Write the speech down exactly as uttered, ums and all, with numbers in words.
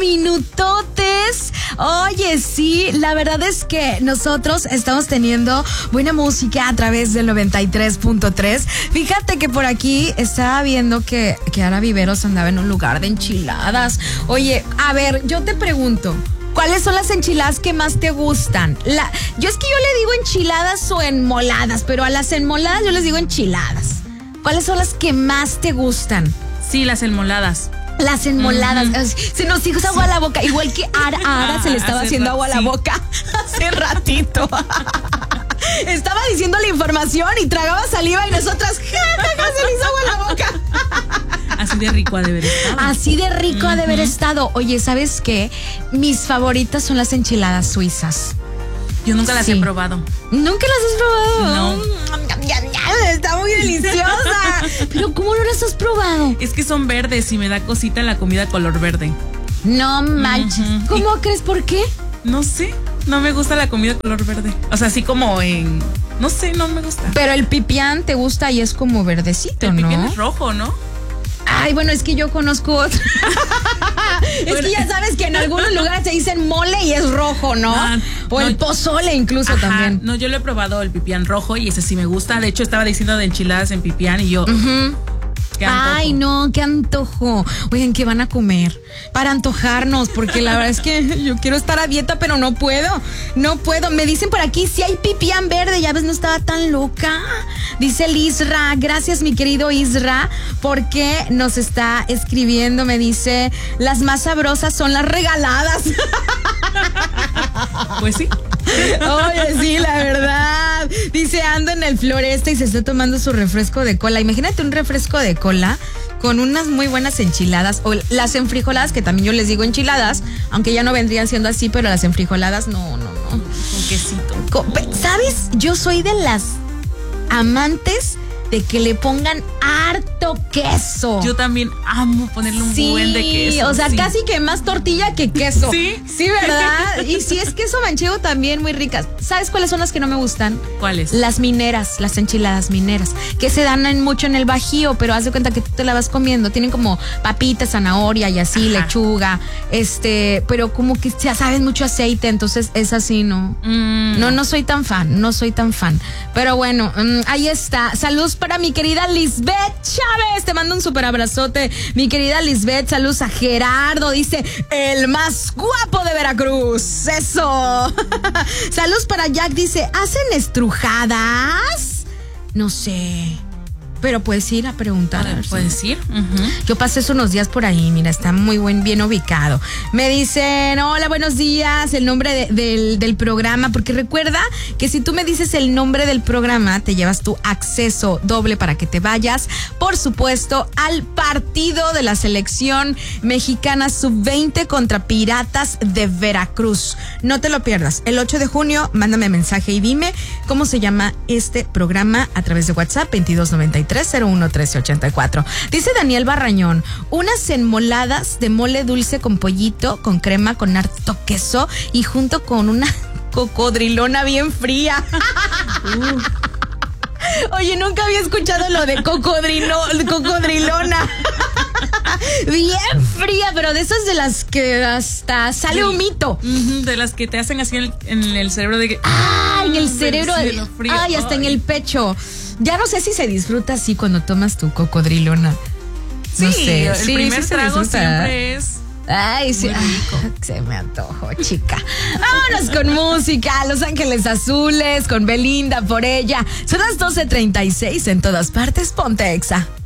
minutotes. Oye, sí, la verdad es que nosotros estamos teniendo buena música a través del noventa y tres punto tres. Fíjate que por aquí estaba viendo que, que Ara Viveros andaba en un lugar de enchiladas. Oye, a ver, yo te pregunto, ¿cuáles son las enchiladas que más te gustan? La, yo es que yo le digo enchiladas o enmoladas, pero a las enmoladas yo les digo enchiladas. ¿Cuáles son las que más te gustan? Sí, las enmoladas. Las enmoladas. Uh-huh. Se nos hizo sí. agua a la boca. Igual que Ara, a Ara se le estaba haciendo rat- agua a la sí. boca hace ratito. Estaba diciendo la información y tragaba saliva y nosotras se le hizo agua a la boca. Así de rico ha de haber estado. Así de rico uh-huh. ha de haber estado. Oye, ¿sabes qué? Mis favoritas son las enchiladas suizas. Yo nunca las sí. he probado. ¿Nunca las has probado? No. Está muy deliciosa. Pero ¿cómo no las has probado? Es que son verdes y me da cosita la comida color verde. No manches. Uh-huh. ¿Cómo y... crees? ¿Por qué? No sé. No me gusta la comida color verde. O sea, así como en... No sé, no me gusta. Pero el pipián te gusta y es como verdecito, el ¿no? El pipián es rojo, ¿no? Ay, bueno, es que yo conozco otro. Es bueno, que ya sabes que en algunos lugares se dicen mole y es rojo, ¿no? Ah, o no, el pozole incluso ajá, también. No, yo lo he probado el pipián rojo y ese sí me gusta. De hecho, estaba diciendo de enchiladas en pipián y yo... Uh-huh. Ay, no, qué antojo. Oigan, ¿qué van a comer? Para antojarnos, porque la verdad es que yo quiero estar a dieta, pero no puedo. No puedo. Me dicen por aquí si hay pipián verde, ya ves, no estaba tan loca. Dice el Isra, gracias mi querido Isra, porque nos está escribiendo, me dice, las más sabrosas son las regaladas. Pues sí. Oye, sí, la verdad. Dice, ando en el Floresta y se está tomando su refresco de cola. Imagínate un refresco de cola con unas muy buenas enchiladas o las enfrijoladas, que también yo les digo enchiladas, aunque ya no vendrían siendo así, pero las enfrijoladas, no, no, no. Con quesito. Con, ¿sabes? Yo soy de las amantes de que le pongan harto queso. Yo también amo ponerle un sí, buen de queso. O sea, sí. casi que más tortilla que queso. Sí. Sí, ¿verdad? Y si es queso manchego también muy ricas. ¿Sabes cuáles son las que no me gustan? ¿Cuáles? Las mineras, las enchiladas mineras, que se dan en mucho en el Bajío, pero haz de cuenta que tú te la vas comiendo. Tienen como papitas, zanahoria y así, ajá, lechuga, este, pero como que ya saben mucho aceite, entonces es así, ¿no? Mm. No, no soy tan fan, no soy tan fan. Pero bueno, mmm, ahí está. Saludos para mi querida Lisbeth Chávez, te mando un súper abrazote, mi querida Lisbeth. Saludos a Gerardo, dice, el más guapo de Veracruz, eso. Saludos para Jack, dice, ¿hacen estrujadas? No sé, pero puedes ir a preguntar. A ver, ¿puedes ir? Uh-huh. Yo pasé eso unos días por ahí, mira, está muy buen, bien ubicado. Me dicen, hola, buenos días, el nombre de, del, del programa, porque recuerda que si tú me dices el nombre del programa, te llevas tu acceso doble para que te vayas, por supuesto, al partido de la selección mexicana sub veinte contra Piratas de Veracruz. No te lo pierdas, el ocho de junio, mándame mensaje y dime cómo se llama este programa a través de WhatsApp veintidós noventa y tres cero uno trece ochenta y cuatro. Dice Daniel Barrañón, unas enmoladas de mole dulce con pollito, con crema, con harto queso y junto con una cocodrilona bien fría. Uh. Oye, nunca había escuchado lo de cocodrilo, cocodrilona. Bien fría, pero de esas de las que hasta sale un mito. Uh-huh, de las que te hacen así en el, en el cerebro de que... Ah, en el cerebro. Ay, hasta en el pecho. Ya no sé si se disfruta así cuando tomas tu cocodrilona. Sí, no sé. el sí, primer sí trago siempre es... Ay, sí. Ah, se me antojó, chica. Vámonos con música. Los Ángeles Azules, con Belinda por ella. Son las doce treinta y seis en todas partes. Ponte Exa.